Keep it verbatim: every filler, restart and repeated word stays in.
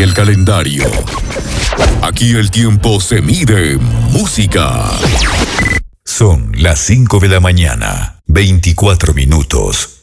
y el calendario. Aquí el tiempo se mide en música. Son las cinco de la mañana, veinticuatro minutos.